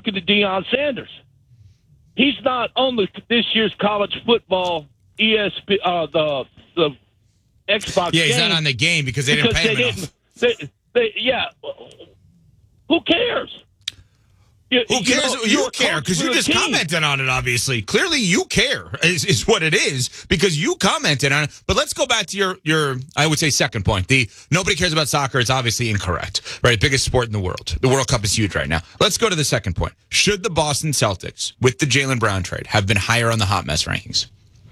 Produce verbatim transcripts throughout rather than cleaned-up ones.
talking to Deion Sanders. He's not on the this year's college football E S P N, uh, the the Xbox. Yeah, he's game not on the game because they didn't because pay they him enough. didn't, they, they, yeah, who cares? You, Who cares? You, know, you care because you just team. commented on it, obviously. Clearly you care is, is what it is because you commented on it. But let's go back to your, your, I would say, second point. The nobody cares about soccer. It's obviously incorrect, right? Biggest sport in the world. The World Cup is huge right now. Let's go to the second point. Should the Boston Celtics, with the Jaylen Brown trade, have been higher on the hot mess rankings?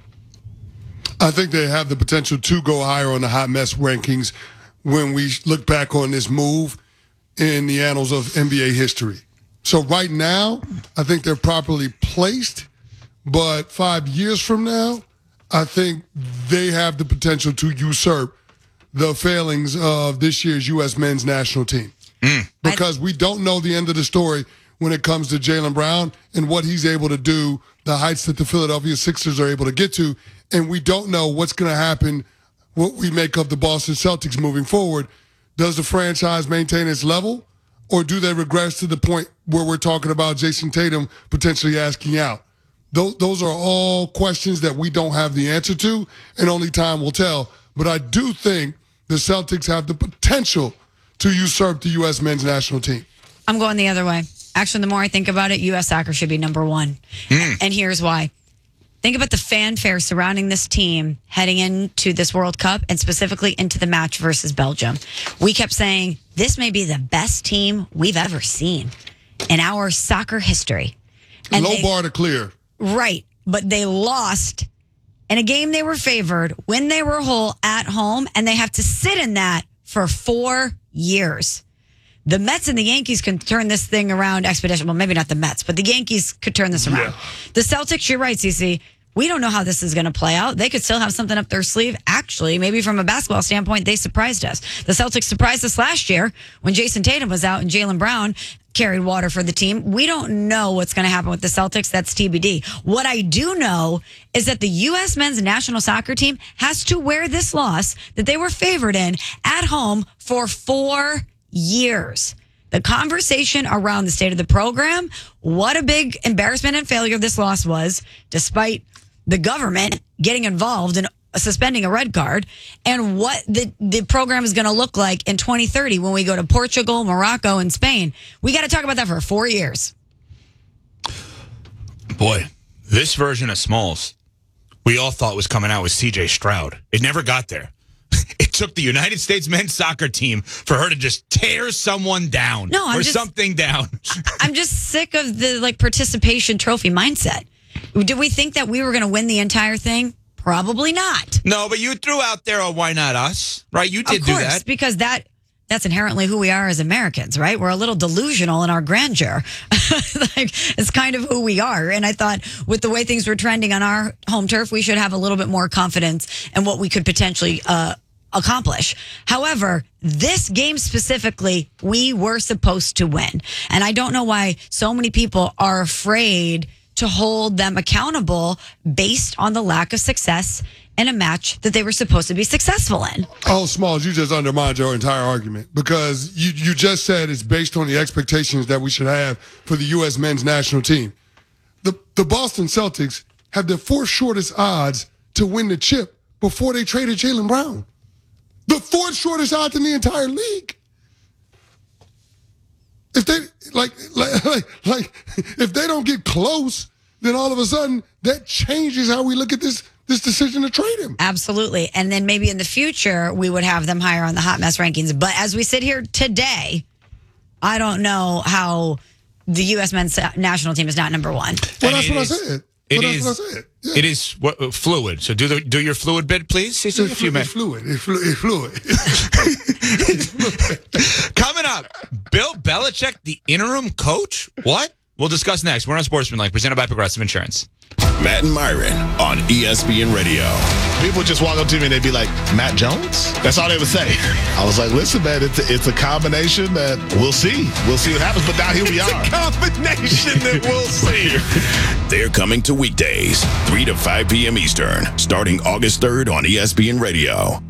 I think they have the potential to go higher on the hot mess rankings when we look back on this move in the annals of N B A history. So right now, I think they're properly placed, but five years from now, I think they have the potential to usurp the failings of this year's U S men's national team. Mm. Because we don't know the end of the story when it comes to Jaylen Brown and what he's able to do, the heights that the Philadelphia Sixers are able to get to, and we don't know what's going to happen, what we make of the Boston Celtics moving forward. Does the franchise maintain its level? Or do they regress to the point where we're talking about Jason Tatum potentially asking out? Those, those are all questions that we don't have the answer to, and only time will tell. But I do think the Celtics have the potential to usurp the U S men's national team. I'm going the other way. Actually, the more I think about it, U S soccer should be number one. Mm. And here's why. Think about the fanfare surrounding this team heading into this World Cup and specifically into the match versus Belgium. We kept saying, this may be the best team we've ever seen in our soccer history. And Low they, bar to clear. Right. But they lost in a game they were favored when they were whole at home, and they have to sit in that for four years. The Mets and the Yankees can turn this thing around expeditiously. Well, maybe not the Mets, but the Yankees could turn this around. Yeah. The Celtics, you're right, Cece. We don't know how this is going to play out. They could still have something up their sleeve. Actually, maybe from a basketball standpoint, they surprised us. The Celtics surprised us last year when Jason Tatum was out and Jaylen Brown carried water for the team. We don't know what's going to happen with the Celtics. That's T B D. What I do know is that the U S men's national soccer team has to wear this loss that they were favored in at home for four years. The conversation around the state of the program, what a big embarrassment and failure this loss was, despite the government getting involved in suspending a red card, and what the, the program is going to look like in twenty thirty when we go to Portugal, Morocco, and Spain. We got to talk about that for four years. Boy, this version of Smalls, we all thought was coming out with C J Stroud. It never got there. It took the United States men's soccer team for her to just tear someone down no, I'm or just, something down. I'm just sick of the like participation trophy mindset. Did we think that we were going to win the entire thing? Probably not. No, but you threw out there a why not us, right? You did of course, do that. Because that that's inherently who we are as Americans, right? We're a little delusional in our grandeur. Like, it's kind of who we are. And I thought with the way things were trending on our home turf, we should have a little bit more confidence in what we could potentially uh, accomplish. However, this game specifically, we were supposed to win. And I don't know why so many people are afraid to hold them accountable based on the lack of success in a match that they were supposed to be successful in. Oh, Smalls, you just undermined your entire argument because you, you just said it's based on the expectations that we should have for the U S men's national team. The, the Boston Celtics have the fourth shortest odds to win the chip before they traded Jaylen Brown. The fourth shortest odds in the entire league. If they like, like, like, like, if they don't get close, then all of a sudden that changes how we look at this this decision to trade him. Absolutely, and then maybe in the future we would have them higher on the hot mess rankings. But as we sit here today, I don't know how the U S men's national team is not number one. Well, that's what I said. It well, is. That's what I said. Yeah. It is what, uh, fluid. So do the do your fluid bit, please. It's, it's, flu- it's fluid. It's, flu- it's fluid. It's fluid. Coming up, Bill Belichick, the interim coach. What? We'll discuss next. We're on Sportsmanlike, presented by Progressive Insurance. Matt and Myron on E S P N Radio. People just walk up to me and they'd be like, Matt Jones? That's all they would say. I was like, listen, man, it's a, it's a combination that we'll see. We'll see what happens. But now here we it's are. It's a combination that we'll see. They're coming to weekdays, three to five p.m. Eastern, starting August third on E S P N Radio.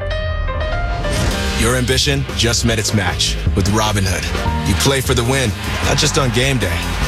Your ambition just met its match with Robinhood. You play for the win, not just on game day.